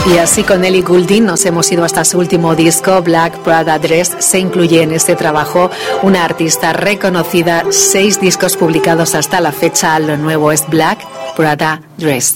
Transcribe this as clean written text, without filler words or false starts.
Y así con Ellie Goulding nos hemos ido hasta su último disco, Black Prada Dress. Se incluye en este trabajo una artista reconocida, 6 discos publicados hasta la fecha. Lo nuevo es Black Prada Dress.